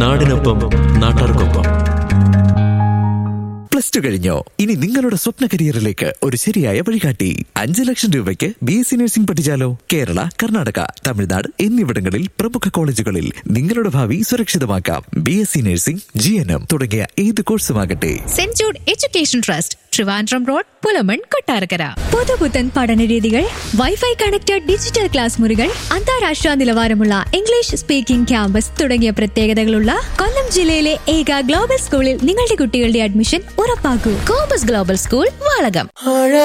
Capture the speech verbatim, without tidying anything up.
നാടിനൊപ്പം നാട്ടാർക്കൊപ്പം. Plus two കഴിഞ്ഞോ? ഇനി നിങ്ങളുടെ സ്വപ്ന കരിയറിലേക്ക് ഒരു ശരിയായ വഴികാട്ടി. അഞ്ചു ലക്ഷം രൂപയ്ക്ക് B S C nursing പഠിച്ചാലോ? Kerala, Karnataka, Tamil Nadu എന്നിവിടങ്ങളിൽ പ്രമുഖ കോളേജുകളിൽ നിങ്ങളുടെ ഭാവി സുരക്ഷിതമാക്കാം. B S C nursing, G N M തുടങ്ങിയ ഏത് കോഴ്സുമാകട്ടെ. Saint Jude education trust, Trivandrum road, Pulamon, Kottarakkara. പുതുപുത്തൻ പഠനരീതികൾ, വൈഫൈ കണക്റ്റഡ് ഡിജിറ്റൽ ക്ലാസ് മുറികൾ, അന്താരാഷ്ട്ര നിലവാരമുള്ള ഇംഗ്ലീഷ് സ്പീക്കിംഗ് ക്യാമ്പസ് തുടങ്ങിയ പ്രത്യേകതകളുള്ള കൊല്ലം ജില്ലയിലെ ഏക ഗ്ലോബൽ സ്കൂളിൽ നിങ്ങളുടെ കുട്ടികളുടെ admission ഉറപ്പാക്കൂ. Compass global school, Valakom.